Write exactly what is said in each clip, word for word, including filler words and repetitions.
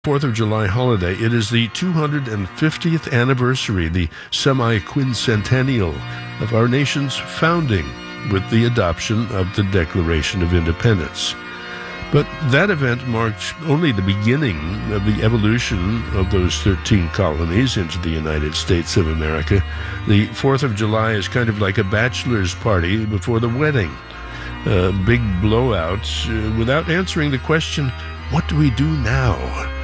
fourth of July holiday. It is the two hundred fiftieth anniversary, the semi-quincentennial of our nation's founding with the adoption of the Declaration of Independence. But that event marked only the beginning of the evolution of those thirteen colonies into the United States of America. The fourth of July is kind of like a bachelor's party before the wedding. A big blowout uh, without answering the question, what do we do now?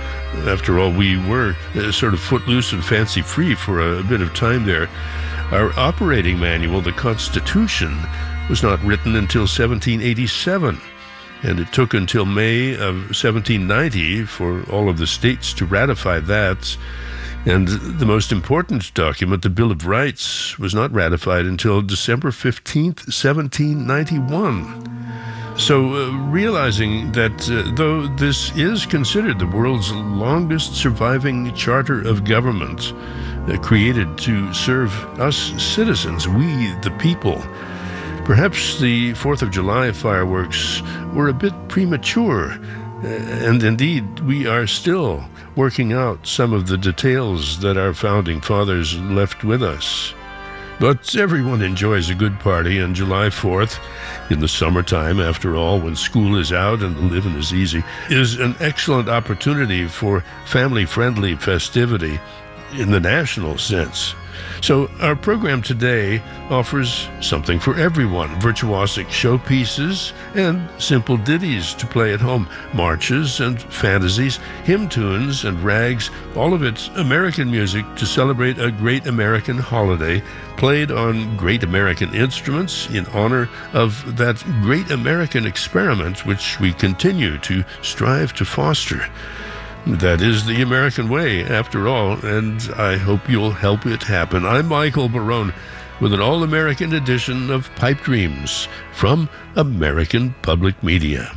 After all, we were uh, sort of footloose and fancy-free for a, a bit of time there. Our operating manual, the Constitution, was not written until seventeen eighty-seven, and it took until May of seventeen ninety for all of the states to ratify that. And the most important document, the Bill of Rights, was not ratified until December fifteenth, seventeen ninety-one. So uh, realizing that uh, though this is considered the world's longest surviving charter of government, uh, created to serve us citizens, we the people, perhaps the fourth of July fireworks were a bit premature. Uh, and indeed, we are still working out some of the details that our founding fathers left with us. But everyone enjoys a good party on July fourth. In the summertime, after all, when school is out and the living is easy, is an excellent opportunity for family-friendly festivity in the national sense. So our program today offers something for everyone: virtuosic showpieces and simple ditties to play at home, marches and fantasies, hymn tunes and rags, all of it American music to celebrate a great American holiday, played on great American instruments in honor of that great American experiment which we continue to strive to foster. That is the American way, after all, and I hope you'll help it happen. I'm Michael Barone with an all-American edition of Pipe Dreams from American Public Media.